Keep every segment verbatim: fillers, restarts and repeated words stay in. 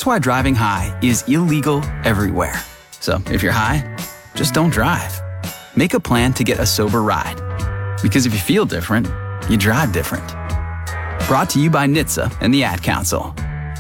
That's why driving high is illegal everywhere. So if you're high, just don't drive. Make a plan to get a sober ride. Because if you feel different, you drive different. Brought to you by N H T S A and the Ad Council.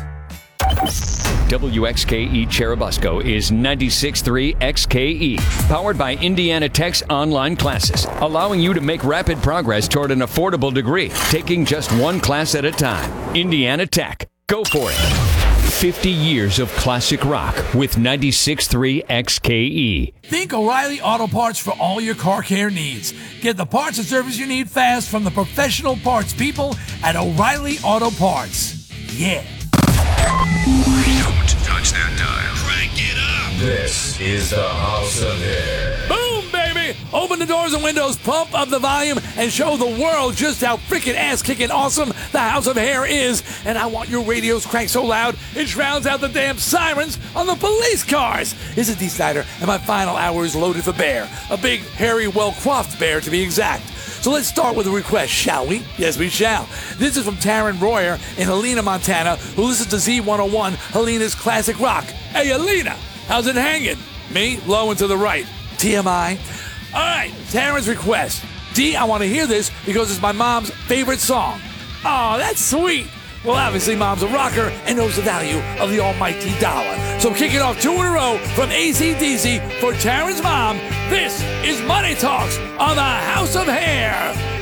W X K E Cherubusco is ninety-six point three X K E, powered by Indiana Tech's online classes, allowing you to make rapid progress toward an affordable degree, taking just one class at a time. Indiana Tech. Go for it. fifty years of classic rock with ninety-six point three X K E. Think O'Reilly Auto Parts for all your car care needs. Get the parts and service you need fast from the professional parts people at O'Reilly Auto Parts. Yeah. Don't touch that dial. Crank it up. This is the House of Hair. Boom, baby! Open the doors and windows, pump up the volume, and show the world just how freaking ass-kicking awesome the House of Hair is. And I want your radios cranked so loud it drowns out the damn sirens on the police cars. This is D. Snyder, and my final hour is loaded for bear. A big, hairy, well-coiffed bear, to be exact. So let's start with a request, shall we? Yes, we shall. This is from Taryn Royer in Helena, Montana, who listens to Z one oh one, Helena's classic rock. Hey, Helena, how's it hanging? Me, low and to the right. T M I. All right, Taryn's request. D, I want to hear this because it's my mom's favorite song. Oh, that's sweet. Well, obviously, Mom's a rocker and knows the value of the almighty dollar. So kicking off two in a row from A C D C for Taryn's mom, this is Money Talks on the House of Hair.